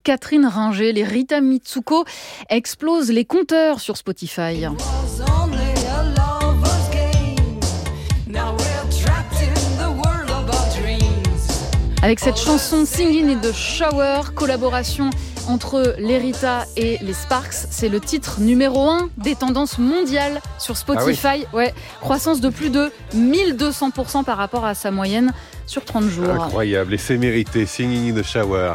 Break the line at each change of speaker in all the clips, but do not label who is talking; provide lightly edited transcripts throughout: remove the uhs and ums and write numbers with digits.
Catherine Ringer. Les Rita Mitsuko explosent les compteurs sur Spotify. Avec cette chanson Singing in the Shower, collaboration entre les Rita et les Sparks, c'est le titre numéro 1 des tendances mondiales sur Spotify.
Ah oui.
Ouais, croissance de plus de 1200% par rapport à sa moyenne sur 30 jours.
Incroyable, et c'est mérité, Singing in the Shower.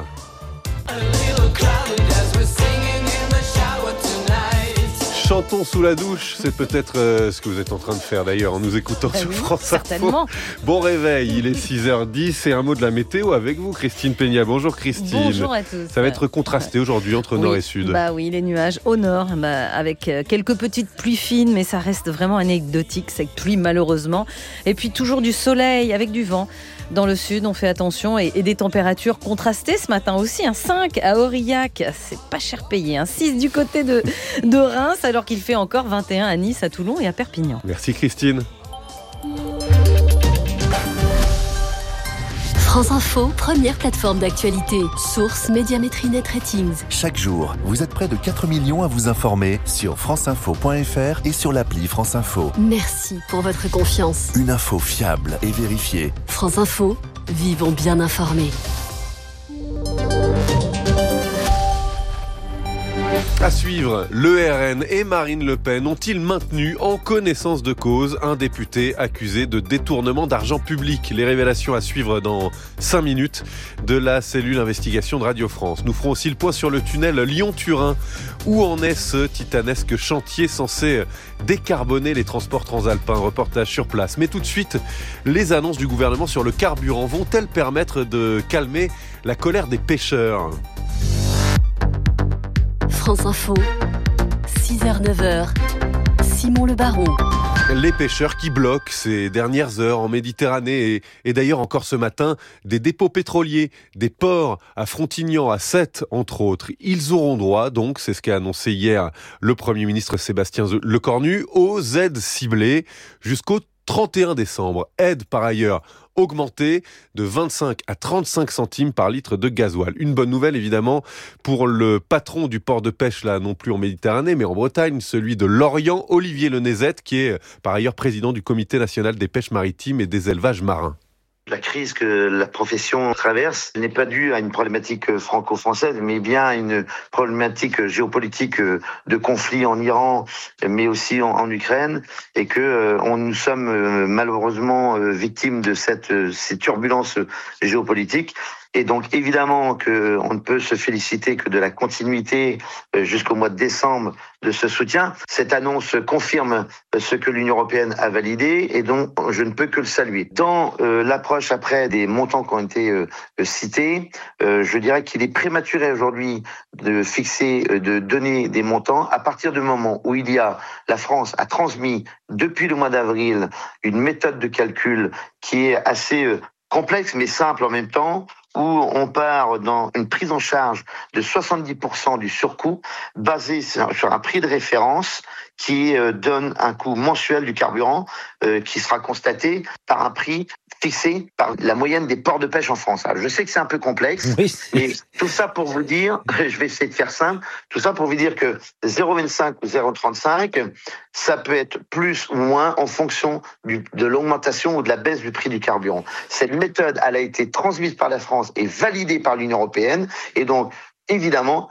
Chantons sous la douche, c'est peut-être ce que vous êtes en train de faire d'ailleurs en nous écoutant sur France
certainement.
Info. Bon réveil, il est 6h10 et un mot de la météo avec vous, Christine Peña. Bonjour Christine.
Bonjour à tous.
Ça va être contrasté aujourd'hui entre nord et sud.
Bah oui, les nuages au nord, avec quelques petites pluies fines, mais ça reste vraiment anecdotique, cette pluie malheureusement. Et puis toujours du soleil avec du vent. Dans le sud, on fait attention et des températures contrastées ce matin aussi. 5 à Aurillac, c'est pas cher payé. 6 du côté de Reims, alors qu'il fait encore 21 à Nice, à Toulon et à Perpignan.
Merci Christine.
France Info, première plateforme d'actualité. Source Médiamétrie Net Ratings.
Chaque jour, vous êtes près de 4 millions à vous informer sur franceinfo.fr et sur l'appli France Info.
Merci pour votre confiance.
Une info fiable et vérifiée.
France Info, vivons bien informés.
À suivre, le RN et Marine Le Pen ont-ils maintenu en connaissance de cause un député accusé de détournement d'argent public? Les révélations à suivre dans 5 minutes de la cellule investigation de Radio France. Nous ferons aussi le point sur le tunnel Lyon-Turin. Où en est ce titanesque chantier censé décarboner les transports transalpins? Reportage sur place. Mais tout de suite, les annonces du gouvernement sur le carburant vont-elles permettre de calmer la colère des pêcheurs?
France Info, 6h-9h, Simon Le Baron.
Les pêcheurs qui bloquent ces dernières heures en Méditerranée et d'ailleurs encore ce matin, des dépôts pétroliers, des ports à Frontignan, à Sète, entre autres. Ils auront droit, donc, c'est ce qu'a annoncé hier le Premier ministre Sébastien Lecornu, aux aides ciblées jusqu'au 31 décembre. Aide par ailleurs augmentée de 25 à 35 centimes par litre de gasoil. Une bonne nouvelle évidemment pour le patron du port de pêche, là non plus en Méditerranée mais en Bretagne, celui de Lorient, Olivier Lenezet, qui est par ailleurs président du Comité national des pêches maritimes et des élevages marins.
La crise que la profession traverse n'est pas due à une problématique franco-française, mais bien à une problématique géopolitique de conflit en Iran, mais aussi en Ukraine, et que nous sommes malheureusement victimes de ces turbulences géopolitiques. Et donc évidemment qu'on ne peut se féliciter que de la continuité jusqu'au mois de décembre de ce soutien. Cette annonce confirme ce que l'Union européenne a validé et dont je ne peux que le saluer. Dans l'approche après des montants qui ont été cités, je dirais qu'il est prématuré aujourd'hui de fixer, de donner des montants à partir du moment où la France a transmis depuis le mois d'avril une méthode de calcul qui est assez complexe mais simple en même temps, où on part dans une prise en charge de 70% du surcoût basé sur un prix de référence qui donne un coût mensuel du carburant qui sera constaté par un prix fixé par la moyenne des ports de pêche en France. Alors, je sais que c'est un peu complexe, mais tout ça pour vous dire, je vais essayer de faire simple, tout ça pour vous dire que 0,25 ou 0,35, ça peut être plus ou moins en fonction de l'augmentation ou de la baisse du prix du carburant. Cette méthode, elle a été transmise par la France et validée par l'Union européenne, et donc évidemment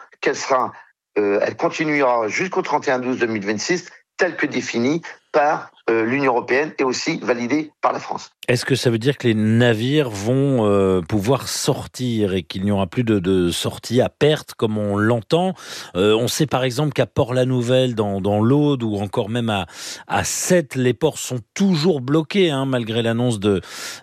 elle continuera jusqu'au 31/12/2026, telle que définie par l'Union européenne et aussi validée par la France.
Est-ce que ça veut dire que les navires vont pouvoir sortir et qu'il n'y aura plus de sorties à perte comme on l'entend? On sait par exemple qu'à Port-la-Nouvelle, dans l'Aude ou encore même à Sète, les ports sont toujours bloqués malgré l'annonce de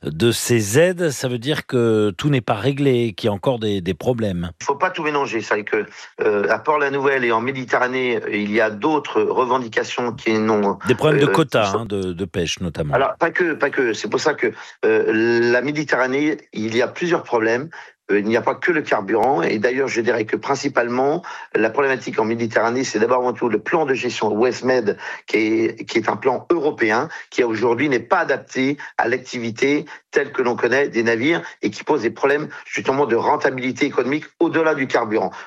ces aides. Ça veut dire que tout n'est pas réglé, qu'il y a encore des problèmes.
Il ne faut pas tout mélanger. C'est vrai que à Port-la-Nouvelle et en Méditerranée, il y a d'autres revendications qui n'ont...
Des problèmes de quotas de pêche notamment.
Alors pas que. C'est pour ça que la Méditerranée, il y a plusieurs problèmes. Il n'y a pas que le carburant, et d'ailleurs je dirais que principalement la problématique en Méditerranée, c'est d'abord avant tout le plan de gestion WestMed qui est un plan européen qui aujourd'hui n'est pas adapté à l'activité telle que l'on connaît des navires et qui pose des problèmes justement de rentabilité économique au-delà du carburant.